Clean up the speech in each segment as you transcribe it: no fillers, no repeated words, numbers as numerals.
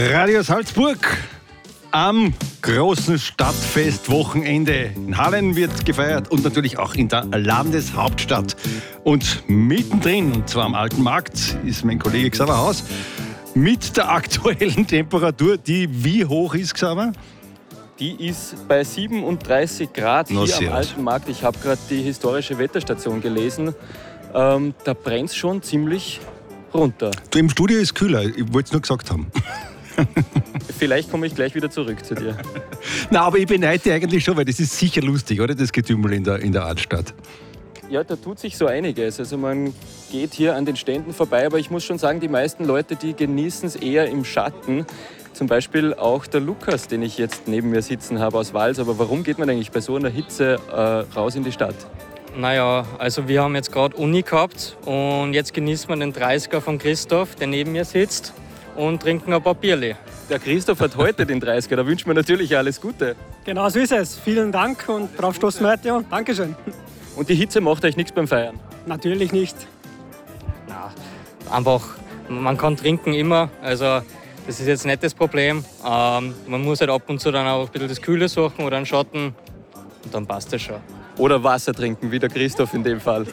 Radio Salzburg am großen Stadtfestwochenende. In Hallen wird gefeiert und natürlich auch in der Landeshauptstadt. Und mittendrin, und zwar am Alten Markt, ist mein Kollege Xaver Haus mit der aktuellen Temperatur, die wie hoch ist, Xaver? Die ist bei 37 Grad hier am Alten Markt. Ich habe gerade die historische Wetterstation gelesen. Da brennt es schon ziemlich runter. Du, im Studio ist kühler, ich wollte es nur gesagt haben. Vielleicht komme ich gleich wieder zurück zu dir. Na, aber ich beneide dich eigentlich schon, weil das ist sicher lustig, oder? Das Getümmel in der Altstadt. Ja, da tut sich so einiges. Also man geht hier an den Ständen vorbei, aber ich muss schon sagen, die meisten Leute, die genießen es eher im Schatten. Zum Beispiel auch der Lukas, den ich jetzt neben mir sitzen habe aus Wals. Aber warum geht man eigentlich bei so einer Hitze raus in die Stadt? Naja, also wir haben jetzt gerade Uni gehabt und jetzt genießen wir den 30er von Christoph, der neben mir sitzt, und trinken ein paar Bierli. Der Christoph hat heute den 30er, da wünschen wir natürlich alles Gute. Genau so ist es. Vielen Dank und drauf stoßen wir heute und Dankeschön. Und die Hitze macht euch nichts beim Feiern? Natürlich nicht. Na, einfach, man kann trinken immer, also das ist jetzt nicht das Problem. Man muss halt ab und zu dann auch ein bisschen das Kühle suchen oder einen Schatten und dann passt das schon. Oder Wasser trinken, wie der Christoph in dem Fall.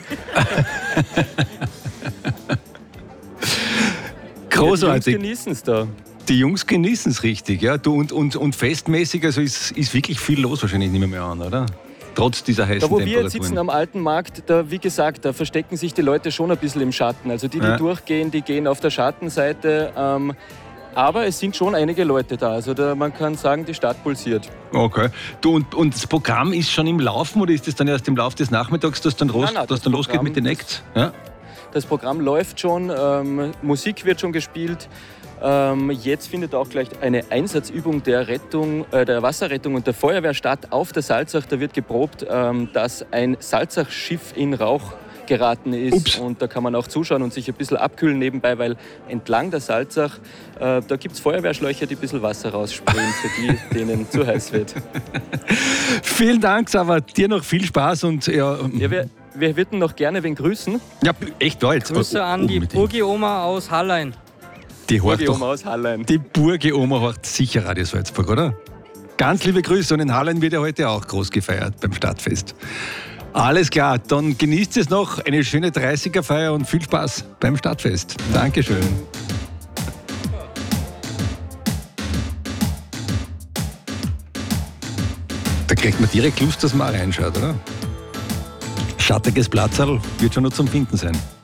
Großartig. Die Jungs genießen es da. Die Jungs genießen es richtig, ja. Du, und festmäßig, also ist wirklich viel los wahrscheinlich, nicht mehr an, oder? Trotz dieser heißen Temperaturen. Da, wo wir Temperaturen. jetzt sitzen am Alten Markt, da, wie gesagt, da verstecken sich die Leute schon ein bisschen im Schatten. Also die durchgehen, die gehen auf der Schattenseite. Aber es sind schon einige Leute da. Also man kann sagen, die Stadt pulsiert. Okay. Du, und das Programm ist schon im Laufen oder ist das dann erst im Laufe des Nachmittags, dass dann, losgeht mit den Acts? Ja? Das Programm läuft schon, Musik wird schon gespielt. Jetzt findet auch gleich eine Einsatzübung der Wasserrettung und der Feuerwehr statt auf der Salzach. Da wird geprobt, dass ein Salzach-Schiff in Rauch geraten ist. Ups. Und da kann man auch zuschauen und sich ein bisschen abkühlen nebenbei, weil entlang der Salzach, da gibt es Feuerwehrschläuche, die ein bisschen Wasser raussprühen, für die, denen zu heiß wird. Vielen Dank, Xaver. Dir noch viel Spaß und ja, wir würden noch gerne wen grüßen. Ja, echt da jetzt. Grüße an die Burgi-Oma aus Hallein. Die Burgi-Oma aus Hallein. Die Burgi-Oma hört sicher Radio Salzburg, oder? Ganz liebe Grüße und in Hallein wird ja heute auch groß gefeiert beim Stadtfest. Alles klar, dann genießt es noch, eine schöne 30er-Feier und viel Spaß beim Stadtfest. Dankeschön. Da kriegt man direkt Lust, dass man reinschaut, oder? Schattiges Platzerl wird schon noch zum Finden sein.